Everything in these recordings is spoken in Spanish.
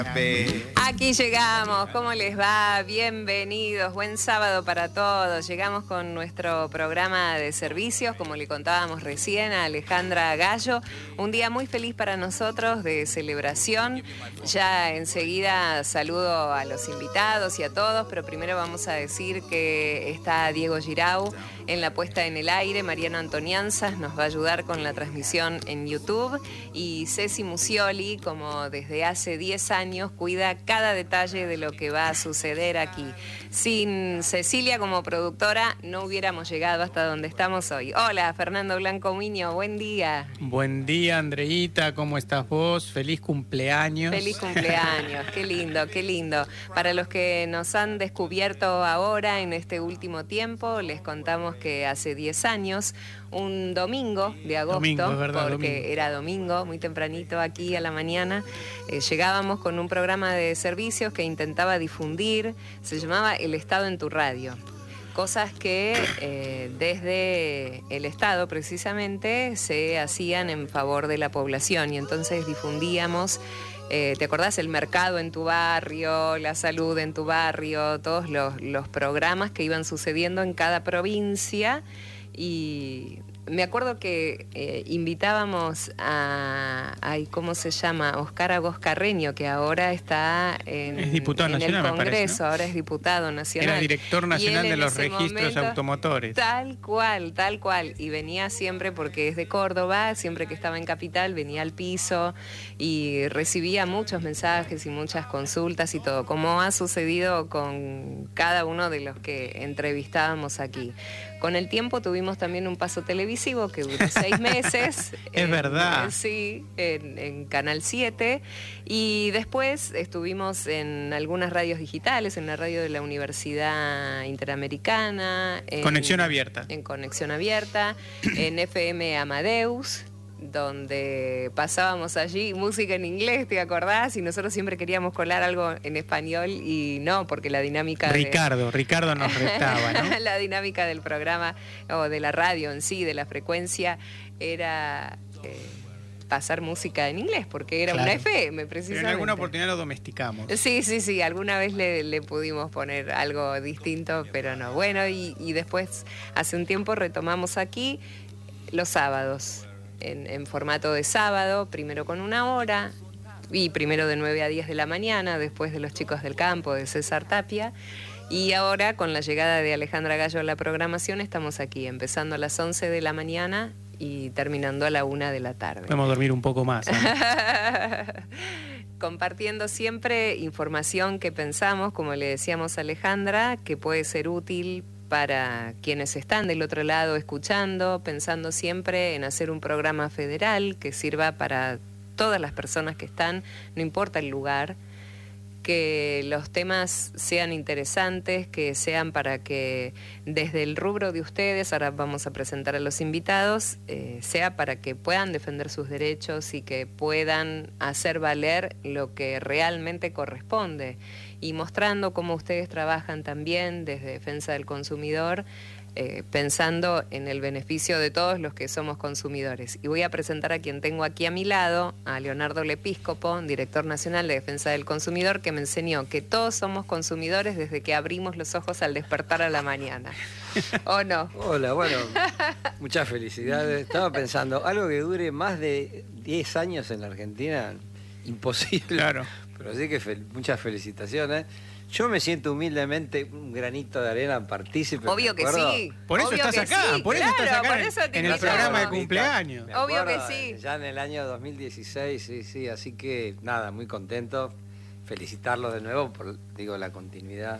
Aquí llegamos, ¿cómo les va? Bienvenidos, buen sábado para todos. Llegamos con nuestro programa de servicios, como le contábamos recién a Alejandra Gallo. Un día muy feliz para nosotros de celebración. Ya enseguida saludo a los invitados y a todos, pero primero vamos a decir que está Diego Girau en la puesta en el aire. Mariano Antonianzas nos va a ayudar con la transmisión en YouTube. Y Ceci Musioli, como desde hace 10 años, cuida cada detalle de lo que va a suceder aquí. Sin Cecilia como productora no hubiéramos llegado hasta donde estamos hoy. Hola, Fernando Blanco Miño, buen día. Buen día, Andreita, ¿cómo estás vos? Feliz cumpleaños. Feliz cumpleaños, qué lindo, qué lindo. Para los que nos han descubierto ahora en este último tiempo, les contamos que hace 10 años, un domingo de agosto, domingo, es verdad, porque domingo. Era domingo, muy tempranito aquí a la mañana, llegábamos con un programa de servicios que intentaba difundir, se llamaba El Estado en tu Radio. Cosas que desde el Estado precisamente se hacían en favor de la población y entonces difundíamos, ¿te acordás? El mercado en tu barrio, la salud en tu barrio, todos los programas que iban sucediendo en cada provincia. Y me acuerdo que invitábamos ¿cómo se llama? Oscar Agos Carreño, que ahora está es diputado nacional, el Congreso, me parece, ¿no? Ahora es diputado nacional. Era director nacional de los registros automotores. Tal cual. Y venía siempre, porque es de Córdoba, siempre que estaba en Capital, venía al piso y recibía muchos mensajes y muchas consultas y todo, como ha sucedido con cada uno de los que entrevistábamos aquí. Con el tiempo tuvimos también un paso televisivo que duró 6 meses. Es verdad. Sí, en Canal 7. Y después estuvimos en algunas radios digitales, en la radio de la Universidad Interamericana. Conexión Abierta. En Conexión Abierta, en FM Amadeus, donde pasábamos allí música en inglés, ¿te acordás? Y nosotros siempre queríamos colar algo en español y no, porque la dinámica Ricardo nos retaba, ¿no? La dinámica del programa, o de la radio en sí, de la frecuencia, era pasar música en inglés, porque era una FM, precisamente. Pero en alguna oportunidad lo domesticamos. Sí, alguna vez le pudimos poner algo distinto, pero no. Bueno, y después, hace un tiempo retomamos aquí los sábados, en formato de sábado, primero con 1 hora, y primero de 9 a 10 de la mañana, después de Los Chicos del Campo, de César Tapia, y ahora con la llegada de Alejandra Gallo a la programación, estamos aquí, empezando a las 11 de la mañana y terminando a la 1 de la tarde. Podemos dormir un poco más, ¿no? Compartiendo siempre información que pensamos, como le decíamos a Alejandra, que puede ser útil para quienes están del otro lado escuchando, pensando siempre en hacer un programa federal que sirva para todas las personas que están, no importa el lugar, que los temas sean interesantes, que sean para que desde el rubro de ustedes, ahora vamos a presentar a los invitados, sea para que puedan defender sus derechos y que puedan hacer valer lo que realmente corresponde. Y mostrando cómo ustedes trabajan también desde Defensa del Consumidor, pensando en el beneficio de todos los que somos consumidores. Y voy a presentar a quien tengo aquí a mi lado, a Leonardo Lepíscopo, director nacional de Defensa del Consumidor, que me enseñó que todos somos consumidores desde que abrimos los ojos al despertar a la mañana. ¿O no? Hola, bueno, muchas felicidades. Estaba pensando, algo que dure más de 10 años en la Argentina, imposible. Claro. Pero sí que muchas felicitaciones. Yo me siento humildemente un granito de arena partícipe. Obvio que sí. Por eso estás acá, sí, por eso claro, estás acá por eso te en el invitamos. programa de cumpleaños. Obvio que sí. Ya en el año 2016, sí, así que nada, muy contento. Felicitarlos de nuevo por, la continuidad.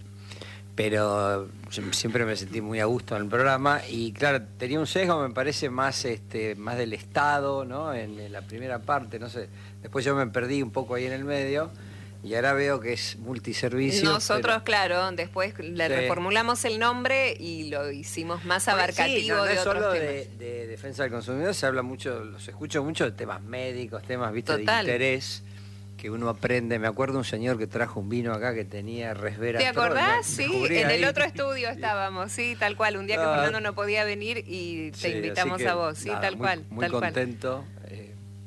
Pero yo siempre me sentí muy a gusto en el programa y claro, tenía un sesgo, me parece, más del Estado, ¿no? En la primera parte, no sé. Después yo me perdí un poco ahí en el medio y ahora veo que es multiservicio. Nosotros, claro, después le reformulamos el nombre y lo hicimos más abarcativo. No de es otros solo temas. de defensa del consumidor, se habla mucho, los escucho mucho de temas médicos, temas, viste, Total. de interés. Que uno aprende. Me acuerdo un señor que trajo un vino acá que tenía resveratrol. ¿Te acordás? Sí, en ahí. el otro estudio estábamos, sí, tal cual. Un día que Fernando no podía venir y te invitamos que, a vos, sí, nada, tal cual. Muy tal contento.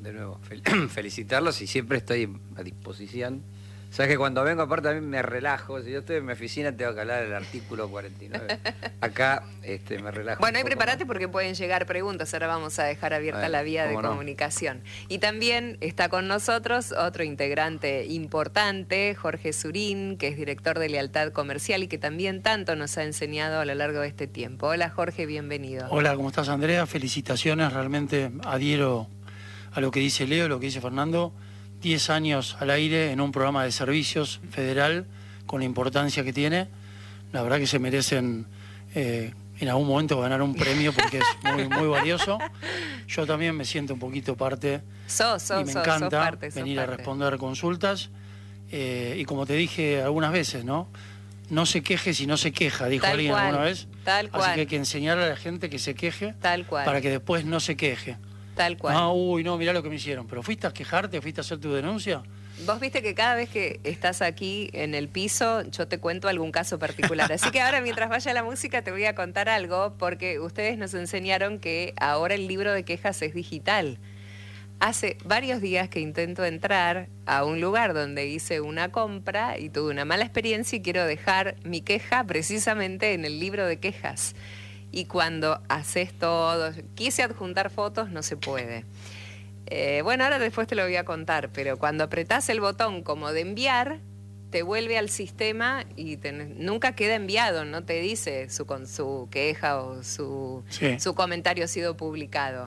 de nuevo, felicitarlos y siempre estoy a disposición. Sabes que cuando vengo aparte a mí me relajo, si yo estoy en mi oficina tengo que hablar del artículo 49. Acá me relajo. Bueno, y prepárate porque pueden llegar preguntas, ahora vamos a dejar abierta la vía de comunicación. Y también está con nosotros otro integrante importante, Jorge Surín, que es director de Lealtad Comercial y que también tanto nos ha enseñado a lo largo de este tiempo. Hola Jorge, bienvenido. Hola, ¿cómo estás Andrea? Felicitaciones, realmente adhiero a lo que dice Leo, lo que dice Fernando. 10 años al aire en un programa de servicios federal con la importancia que tiene. La verdad que se merecen en algún momento ganar un premio porque es muy, muy valioso. Yo también me siento un poquito parte y me encanta venir a responder consultas. Y como te dije algunas veces, ¿no? No se queje si no se queja, dijo alguien alguna vez. Tal cual. Así que hay que enseñarle a la gente que se queje para que después no se queje. Tal cual. No, mirá lo que me hicieron. ¿Pero fuiste a quejarte? ¿Fuiste a hacer tu denuncia? Vos viste que cada vez que estás aquí en el piso, yo te cuento algún caso particular. Así que ahora, mientras vaya la música, te voy a contar algo, porque ustedes nos enseñaron que ahora el libro de quejas es digital. Hace varios días que intento entrar a un lugar donde hice una compra y tuve una mala experiencia y quiero dejar mi queja precisamente en el libro de quejas. Y cuando haces todo, quise adjuntar fotos, no se puede. Bueno, ahora después te lo voy a contar, pero cuando apretás el botón como de enviar, te vuelve al sistema y nunca queda enviado, no te dice su queja o su comentario ha sido publicado.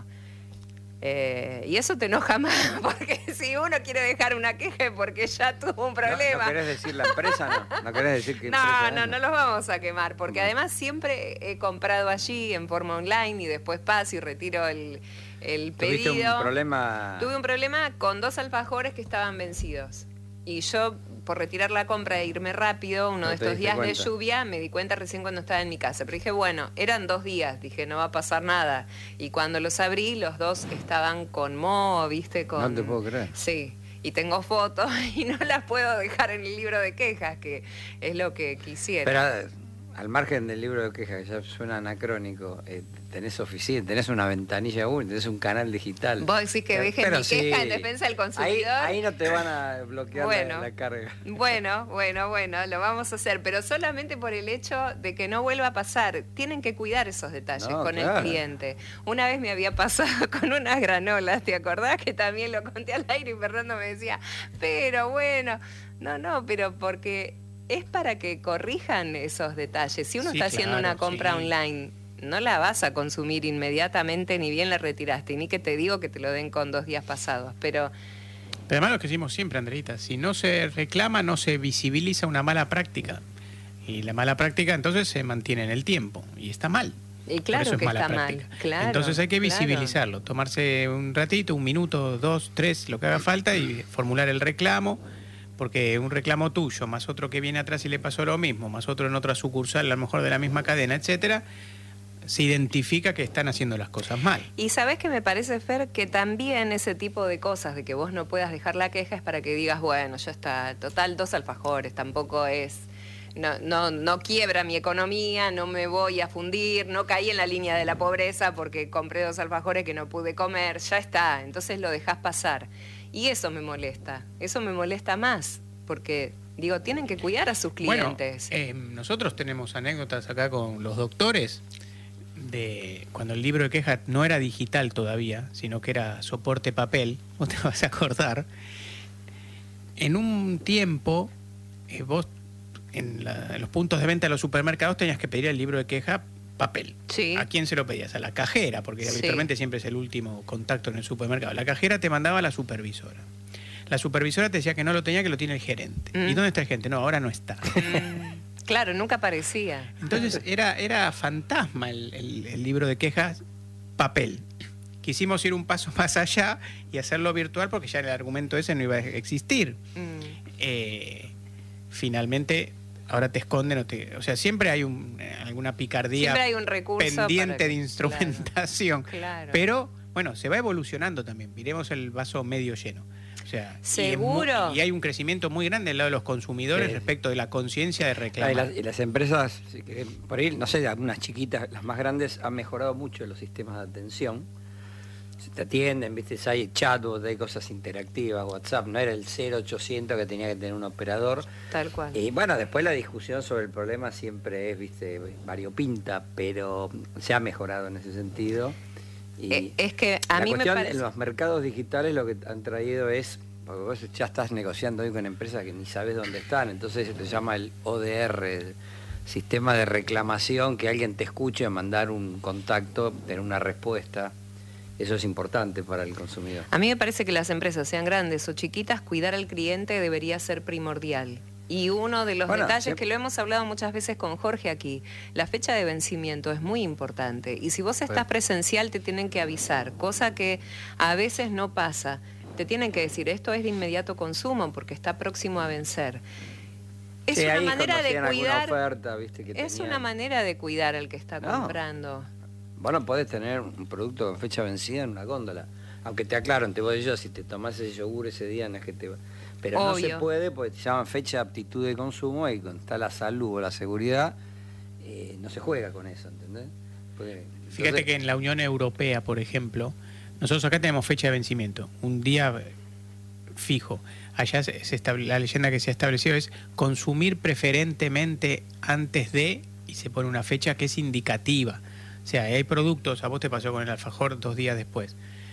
Y eso te enoja más, porque si uno quiere dejar una queja es porque ya tuvo un problema. ¿No querés decir la empresa? ¿No querés decir qué empresa? No No los vamos a quemar, porque además siempre he comprado allí en forma online y después paso y retiro el pedido. ¿Tuviste un problema? Tuve un problema con 2 alfajores que estaban vencidos. Y yo, por retirar la compra e irme rápido, uno de estos días de lluvia, me di cuenta recién cuando estaba en mi casa. Pero dije, bueno, eran 2 días, dije, no va a pasar nada. Y cuando los abrí, los 2 estaban con moho, ¿viste? No te puedo creer. Sí, y tengo fotos y no las puedo dejar en el libro de quejas, que es lo que quisiera. Pero al margen del libro de quejas, que ya suena anacrónico, tenés oficina, tenés una ventanilla única, tenés un canal digital. Vos decís que dejen mi queja en defensa del consumidor. Ahí no te van a bloquear la carga. Bueno, lo vamos a hacer, pero solamente por el hecho de que no vuelva a pasar. Tienen que cuidar esos detalles con el cliente. Una vez me había pasado con unas granolas, ¿te acordás? Que también lo conté al aire y Fernando me decía, pero bueno, pero porque es para que corrijan esos detalles. Si uno está haciendo una compra online, no la vas a consumir inmediatamente, ni bien la retiraste, ni que te digo que te lo den con 2 días pasados, pero además lo que decimos siempre, Andreita, si no se reclama, no se visibiliza una mala práctica. Y la mala práctica entonces se mantiene en el tiempo, y está mal. Y claro que está mal, claro. Entonces hay que visibilizarlo, tomarse un ratito, 1 minuto, 2, 3, lo que haga falta, y formular el reclamo. Porque un reclamo tuyo, más otro que viene atrás y le pasó lo mismo, más otro en otra sucursal, a lo mejor de la misma cadena, etcétera, se identifica que están haciendo las cosas mal. Y sabés que me parece, Fer, que también ese tipo de cosas, de que vos no puedas dejar la queja, es para que digas, bueno, ya está, total 2 alfajores, tampoco es, no quiebra mi economía, no me voy a fundir, no caí en la línea de la pobreza porque compré 2 alfajores que no pude comer, ya está, entonces lo dejás pasar. Y eso me molesta más, porque, digo, tienen que cuidar a sus clientes. Bueno, nosotros tenemos anécdotas acá con los doctores de cuando el libro de quejas no era digital todavía, sino que era soporte papel, vos te vas a acordar. En un tiempo, vos en los puntos de venta de los supermercados tenías que pedir el libro de queja papel. Sí. ¿A quién se lo pedías? A la cajera, porque habitualmente siempre es el último contacto en el supermercado. La cajera te mandaba a la supervisora. La supervisora te decía que no lo tenía, que lo tiene el gerente. ¿Y dónde está el gerente? No, ahora no está. Claro, nunca aparecía. Entonces era fantasma el libro de quejas papel. Quisimos ir un paso más allá y hacerlo virtual porque ya el argumento ese no iba a existir. Finalmente, ahora te esconden, o sea, siempre hay alguna picardía, siempre hay un recurso pendiente de instrumentación. Claro. Pero, bueno, se va evolucionando también. Miremos el vaso medio lleno. O sea, ¿seguro? Y hay un crecimiento muy grande del lado de los consumidores respecto de la conciencia de reclamar. Y las empresas, por ahí, no sé, algunas chiquitas, las más grandes, han mejorado mucho los sistemas de atención. te atienden, viste, hay chatbot, hay cosas interactivas, WhatsApp, no era el 0800 que tenía que tener un operador. Tal cual. Y bueno, después la discusión sobre el problema siempre es, viste, variopinta, pero se ha mejorado en ese sentido. Y es que a mí me parece... En los mercados digitales lo que han traído es, porque vos ya estás negociando hoy con empresas que ni sabes dónde están, entonces se llama el ODR, el sistema de reclamación, que alguien te escuche, mandar un contacto, tener una respuesta. Eso es importante para el consumidor. A mí me parece que las empresas, sean grandes o chiquitas, cuidar al cliente debería ser primordial. Y uno de los detalles que lo hemos hablado muchas veces con Jorge aquí, la fecha de vencimiento es muy importante. Y si vos estás presencial te tienen que avisar, cosa que a veces no pasa. Te tienen que decir, esto es de inmediato consumo porque está próximo a vencer. Es una manera de cuidar. Oferta, ¿viste? Es una manera de cuidar al que está comprando. Vos no podés tener un producto con fecha vencida en una góndola. Aunque te aclaro, te voy yo, si te tomás ese yogur ese día, no es que te va. Pero obvio. No se puede porque te llaman fecha de aptitud de consumo y cuando está la salud o la seguridad, no se juega con eso, ¿entendés? Fíjate que en la Unión Europea, por ejemplo, nosotros acá tenemos fecha de vencimiento, un día fijo. Allá la leyenda que se ha establecido es consumir preferentemente antes de, y se pone una fecha que es indicativa. O sea, hay productos, a vos te pasó con el alfajor 2 días después.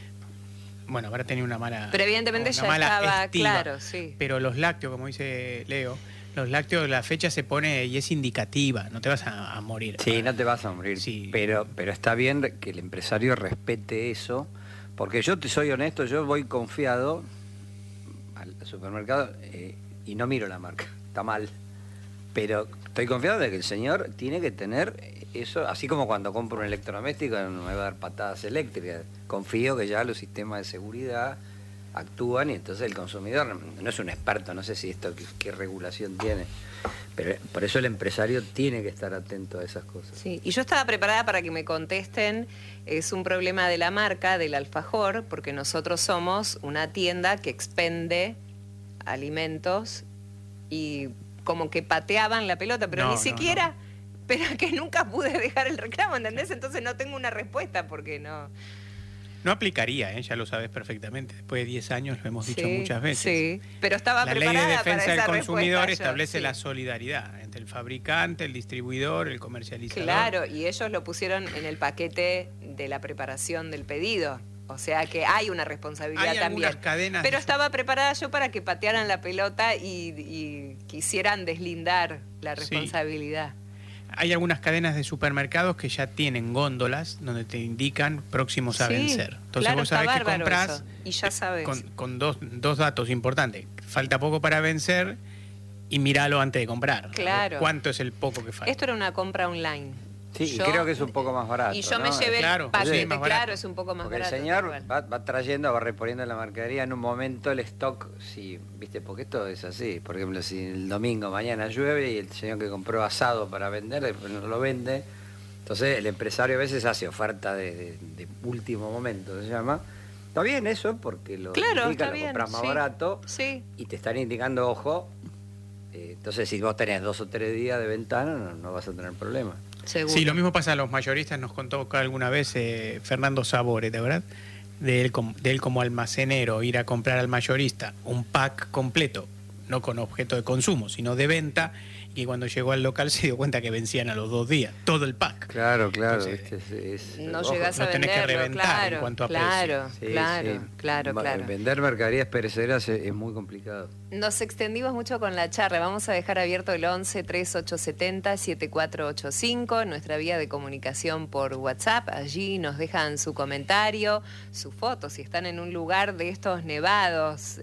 Bueno, habrá tenido una mala... Pero evidentemente ya estaba claro, sí. Pero los lácteos, como dice Leo, los lácteos, la fecha se pone y es indicativa, no te vas a morir. Sí, no te vas a morir, sí. Pero está bien que el empresario respete eso, porque yo te soy honesto, yo voy confiado al supermercado y no miro la marca, está mal. Pero estoy confiado de que el señor tiene que tener eso, así como cuando compro un electrodoméstico no me va a dar patadas eléctricas. Confío que ya los sistemas de seguridad actúan y entonces el consumidor no es un experto, no sé si esto qué regulación tiene, pero por eso el empresario tiene que estar atento a esas cosas. Sí, y yo estaba preparada para que me contesten, es un problema de la marca, del alfajor, porque nosotros somos una tienda que expende alimentos y como que pateaban la pelota, pero ni siquiera... No. Pero que nunca pude dejar el reclamo, ¿entendés? Entonces no tengo una respuesta porque no... No aplicaría, ya lo sabes perfectamente. Después de 10 años lo hemos dicho muchas veces. Sí, pero estaba preparada para esa respuesta. La Ley de Defensa del Consumidor establece la solidaridad entre el fabricante, el distribuidor, el comercializador. Claro, y ellos lo pusieron en el paquete de la preparación del pedido. O sea que hay una responsabilidad también. Pero estaba preparada yo para que patearan la pelota y quisieran deslindar la responsabilidad. Sí. Hay algunas cadenas de supermercados que ya tienen góndolas donde te indican próximos a vencer. Entonces vos sabés que comprás y ya sabes. Con dos datos importantes. Falta poco para vencer y míralo antes de comprar. Claro. ¿Cuánto es el poco que falta? Esto era una compra online. Sí, y creo que es un poco más barato. Y yo me llevé el paquete, claro, es un poco más barato. Porque el señor va trayendo, va reponiendo la mercadería en un momento el stock, sí, viste, porque esto es así. Por ejemplo, si el domingo mañana llueve y el señor que compró asado para vender, después no lo vende. Entonces el empresario a veces hace oferta de último momento, se llama. Está bien eso, porque lo compras más barato y te están indicando, ojo. Entonces si vos tenés 2 o 3 días de ventana, no vas a tener problema. Seguro. Sí, lo mismo pasa a los mayoristas, nos contó acá alguna vez Fernando Sabore, ¿de verdad? De él como almacenero, ir a comprar al mayorista un pack completo, no con objeto de consumo, sino de venta, y cuando llegó al local se dio cuenta que vencían a los 2 días, todo el pack. Claro. Entonces, no llegás a venderlo, tenés que reventar en cuanto a precio. Claro. Vender mercaderías perecederas es muy complicado. Nos extendimos mucho con la charla. Vamos a dejar abierto el 11 3870 7485, nuestra vía de comunicación por WhatsApp. Allí nos dejan su comentario, su foto, si están en un lugar de estos nevados.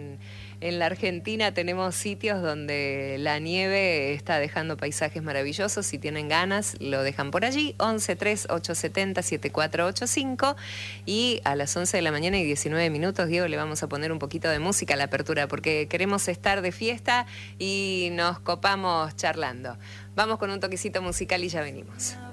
En la Argentina tenemos sitios donde la nieve está dejando paisajes maravillosos. Si tienen ganas, lo dejan por allí. 11 3870 7485. Y a las 11 de la mañana y 19 minutos, Diego, le vamos a poner un poquito de música a la apertura porque queremos estar de fiesta y nos copamos charlando. Vamos con un toquecito musical y ya venimos.